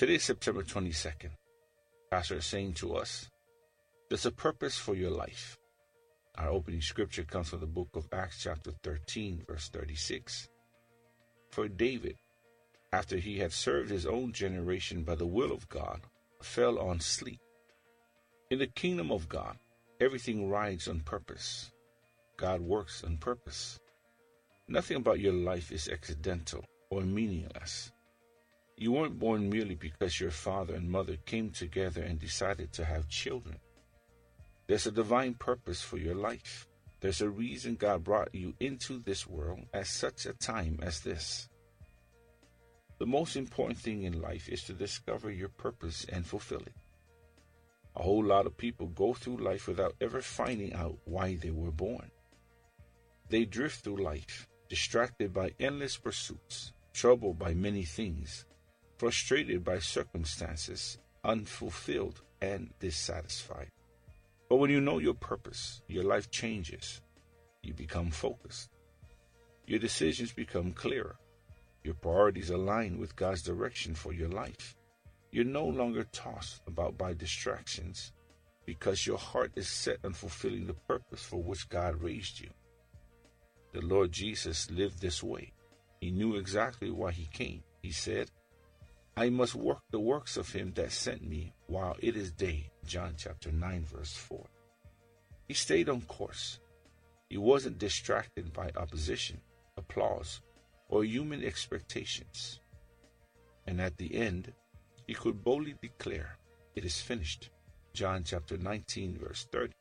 Today is September 22nd. Pastor is saying to us, there's a purpose for your life. Our opening scripture comes from the book of Acts chapter 13, verse 36. For David, after he had served his own generation by the will of God, fell on sleep. In the kingdom of God, everything rides on purpose. God works on purpose. Nothing about your life is accidental or meaningless. You weren't born merely because your father and mother came together and decided to have children. There's a divine purpose for your life. There's a reason God brought you into this world at such a time as this. The most important thing in life is to discover your purpose and fulfill it. A whole lot of people go through life without ever finding out why they were born. They drift through life, distracted by endless pursuits, troubled by many things, frustrated by circumstances, unfulfilled and dissatisfied. But when you know your purpose, your life changes. You become focused. Your decisions become clearer. Your priorities align with God's direction for your life. You're no longer tossed about by distractions because your heart is set on fulfilling the purpose for which God raised you. The Lord Jesus lived this way. He knew exactly why he came. He said, I must work the works of him that sent me while it is day. John chapter 9, verse 4. He stayed on course. He wasn't distracted by opposition, applause, or human expectations. And at the end, he could boldly declare, it is finished. John chapter 19, verse 30.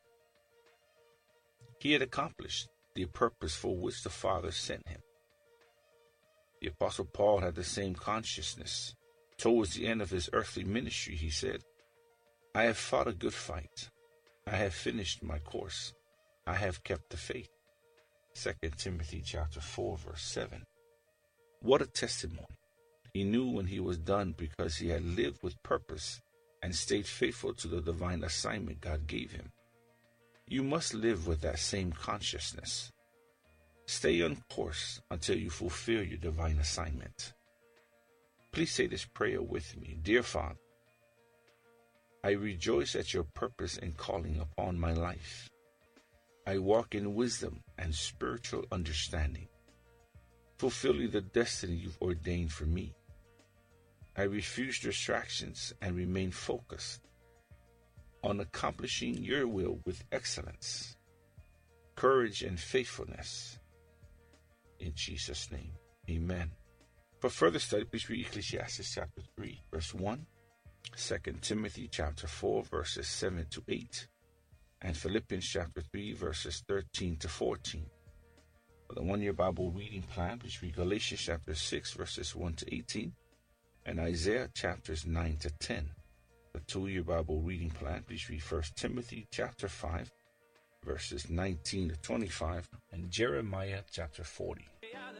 He had accomplished the purpose for which the Father sent him. The Apostle Paul had the same consciousness. Towards the end of his earthly ministry, he said, I have fought a good fight. I have finished my course. I have kept the faith. 2 Timothy chapter 4, verse 7. What a testimony. He knew when he was done because he had lived with purpose and stayed faithful to the divine assignment God gave him. You must live with that same consciousness. Stay on course until you fulfill your divine assignment. Please say this prayer with me. Dear Father, I rejoice at your purpose and calling upon my life. I walk in wisdom and spiritual understanding, fulfilling the destiny you've ordained for me. I refuse distractions and remain focused on accomplishing your will with excellence, courage, and faithfulness. In Jesus' name, amen. For further study, please read Ecclesiastes chapter 3, verse 1, 2 Timothy chapter 4, verses 7 to 8, and Philippians chapter 3, verses 13 to 14. For the one-year Bible reading plan, please read Galatians chapter 6, verses 1 to 18, and Isaiah chapters 9 to 10. The two-year Bible reading plan, please read 1 Timothy chapter 5, verses 19 to 25, and Jeremiah chapter 40.